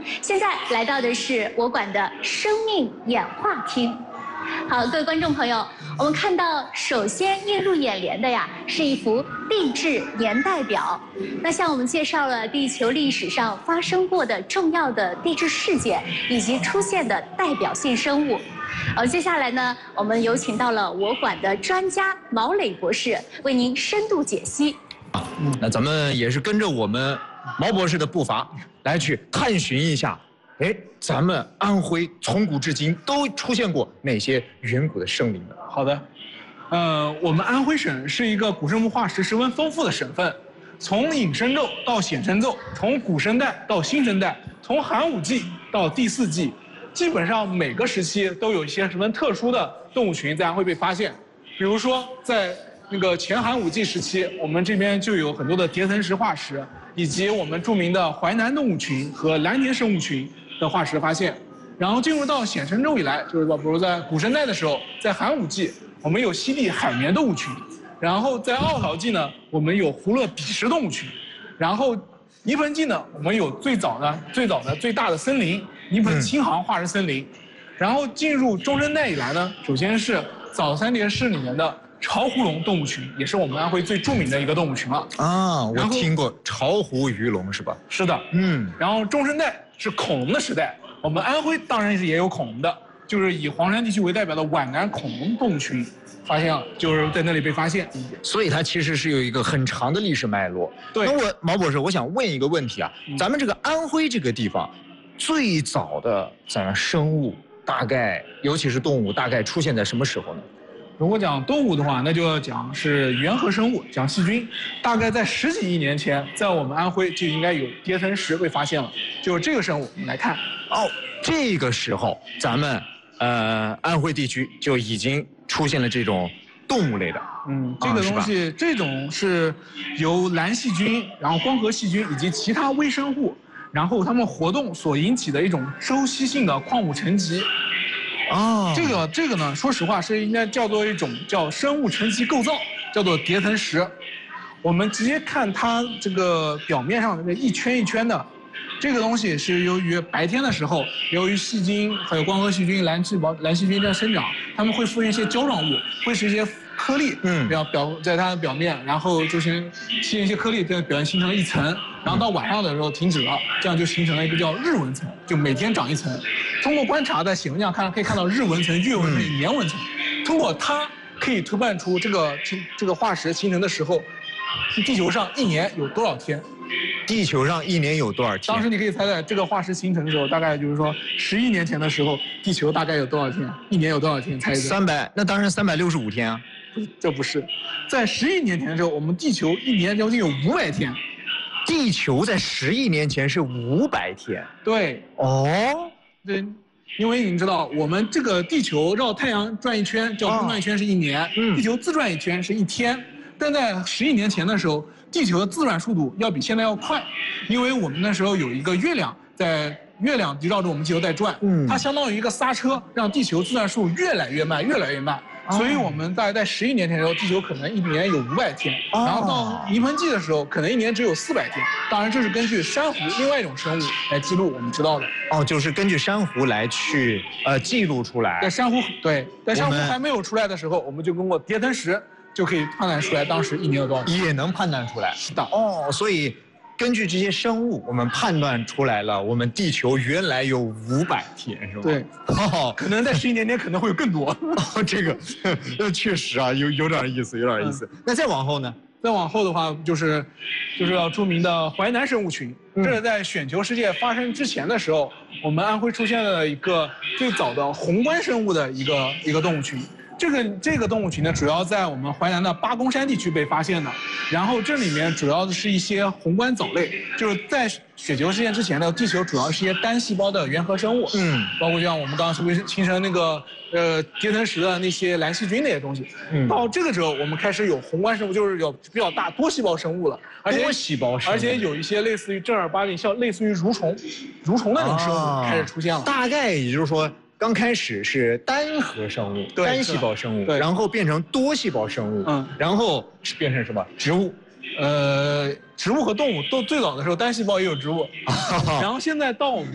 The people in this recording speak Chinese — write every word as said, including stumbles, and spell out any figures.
现在来到的是我馆的生命演化厅。好，各位观众朋友，我们看到首先映入眼帘的呀，是一幅地质年代表。那向我们介绍了地球历史上发生过的重要的地质事件，以及出现的代表性生物。呃，接下来呢，我们有请到了我馆的专家毛磊博士，为您深度解析。 嗯，那咱们也是跟着我们毛博士的步伐来去探寻一下。哎，咱们安徽从古至今都出现过哪些远古的生灵呢？ 好的，呃，我们安徽省是一个古生物化石十分丰富的省份，从隐身咒到显身咒，从古生代到新生代，从寒武纪到第四纪，基本上每个时期都有一些十分特殊的动物群在安徽被发现。比如说，在那个前寒武纪时期，我们这边就有很多的叠层石化石，以及我们著名的淮南动物群和蓝田生物群的化石发现。然后进入到显身咒以来，就是说，比如在古生代的时候，在寒武纪，我们有西地海绵动物群；然后在奥陶纪呢，我们有胡勒比什动物群；然后泥盆纪呢，我们有最早的、最早的、最大的森林——泥盆青杭化石森林。然后进入中生代以来呢，首先是早三叠式里面的巢湖龙动物群，也是我们安徽最著名的一个动物群了。 啊，我听过巢湖鱼龙是吧？ 是的，嗯。然后中生代是恐龙的时代。我们安徽当然是也有恐龙的，就是以黄山地区为代表的皖南恐龙动物群，发现了，就是在那里被发现。 所以它其实是有一个很长的历史脉络。 对。 那我毛博士，我想问一个问题啊，嗯、咱们这个安徽这个地方，最早的咱生物大概，尤其是动物，大概出现在什么时候呢？ 如果讲动物的话，那就要讲是原核生物，讲细菌。大概在十几亿年前，在我们安徽就应该有叠层石被发现了。就是这个生物，我们来看。 哦，这个时候咱们呃安徽地区就已经出现了这种动物类的。 嗯，这个东西，啊、这种是由蓝细菌、然后光合细菌以及其他微生物，然后它们活动所引起的一种周期性的矿物沉积。哦，这个这个呢，说实话是应该叫做一种叫生物沉积构造，叫做叠层石。我们直接看它这个表面上的这一圈一圈的，这个东西是由于白天的时候，由于细菌还有光合细菌、蓝细胞、蓝细菌在生长，它们会复原一些胶状物，会是一些颗粒，嗯，表表在它的表面，然后就是吸一些颗粒，在表面形成了一层，然后到晚上的时候停止了，这样就形成了一个叫日纹层，就每天长一层。通过观察，在显微镜上看可以看到日纹层、月纹层、年纹层，通过它可以推断出这个这个化石形成的时候，地球上一年有多少天？ 地球上一年有多少天？ 当时你可以猜猜，这个化石形成的时候，大概就是说十亿年前的时候，地球大概有多少天？一年有多少天？猜一猜。 三百，那当然三百六十五天啊。 这不是，在十亿年前的时候，我们地球一年将近有五百天。 地球在十亿年前是五百天。 对。 哦。 对，因为你知道，我们这个地球绕太阳转一圈叫公转一圈是一年，哦嗯、地球自转一圈是一天。但在十亿年前的时候，地球的自转速度要比现在要快，因为我们那时候有一个月亮在。月亮围绕着我们地球在转，嗯，它相当于一个刹车，让地球自转速度越来越慢，越来越慢。哦、所以我们大概在十亿年前的时候，地球可能一年有五百天，哦、然后到泥盆纪的时候，可能一年只有四百天。当然，这是根据珊瑚另外一种生物来记录我们知道的。 哦，就是根据珊瑚来去呃记录出来。 在珊瑚对，在珊瑚还没有出来的时候，我们就通过叠层石就可以判断出来当时一年有多少天。 也能判断出来。 是的。 哦，所以。根据这些生物，我们判断出来了，我们地球原来有五百天，是吧？ 对，哦，可能在十亿年前可能会有更多。 哦，这个，那确实啊，有有点意思，有点意思。嗯、那再往后呢？ 再往后的话，就是就是要著名的淮南生物群。嗯、这是在选球事件发生之前的时候，我们安徽出现了一个最早的宏观生物的一个一个动物群。这个这个动物群呢，主要在我们淮南的八公山地区被发现的。然后这里面主要的是一些宏观藻类，就是在雪球事件之前呢，地球主要是一些单细胞的原核生物，嗯，包括像我们刚刚说形成那个呃叠层石的那些蓝细菌那些东西。嗯，到这个时候，我们开始有宏观生物，就是有比较大多细胞生物了，而且多细胞生物， 而且有一些类似于正儿八经像类似于蠕虫、蠕虫那种生物开始出现了。 大概也就是说。刚开始是单核生物、单细胞生物，然后变成多细胞生物，嗯，然后变成什么植物？ 呃，植物和动物都最早的时候单细胞也有植物，然后现在到我们。